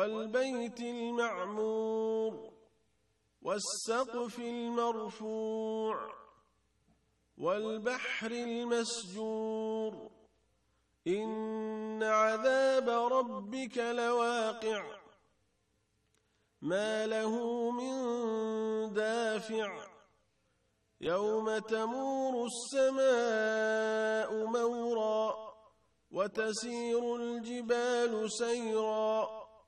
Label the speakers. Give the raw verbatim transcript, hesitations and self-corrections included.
Speaker 1: والبيت المعمور والسقف المرفوع والبحر المسجور إن عذاب ربك لواقع ما له من دافع يوم تمور السماء مورا وتسير الجبال سيرا